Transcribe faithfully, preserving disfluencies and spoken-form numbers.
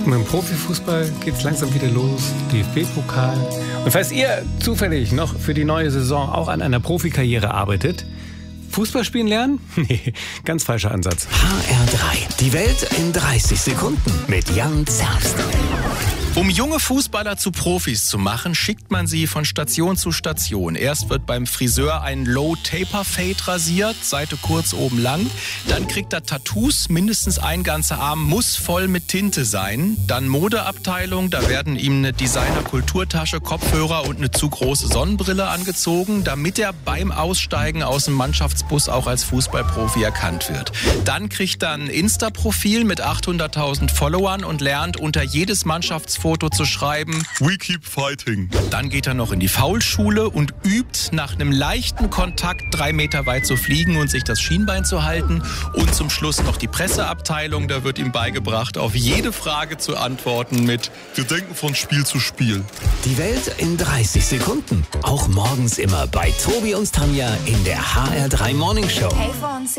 Mit dem Profifußball geht's langsam wieder los, D F B-Pokal. Und falls ihr zufällig noch für die neue Saison auch an einer Profikarriere arbeitet, Fußball spielen lernen? Nee, ganz falscher Ansatz. H R drei, die Welt in dreißig Sekunden mit Jan Zerbst. Um junge Fußballer zu Profis zu machen, schickt man sie von Station zu Station. Erst wird beim Friseur ein Low-Taper-Fade rasiert, Seite kurz, oben lang. Dann kriegt er Tattoos, mindestens ein ganzer Arm muss voll mit Tinte sein. Dann Modeabteilung, da werden ihm eine Designer-Kulturtasche, Kopfhörer und eine zu große Sonnenbrille angezogen, damit er beim Aussteigen aus dem Mannschaftsbus auch als Fußballprofi erkannt wird. Dann kriegt er ein Insta-Profil mit achthunderttausend Followern und lernt unter jedes Mannschaftsfoto zu schreiben, We keep fighting. Dann geht er noch in die Faulschule und übt, nach einem leichten Kontakt drei Meter weit zu fliegen und sich das Schienbein zu halten. Und zum Schluss noch die Presseabteilung, da wird ihm beigebracht, auf jede Frage zu antworten mit Wir denken von Spiel zu Spiel. Die Welt in dreißig Sekunden. Auch morgens immer bei Tobi und Tanja in der H R drei Morning Show.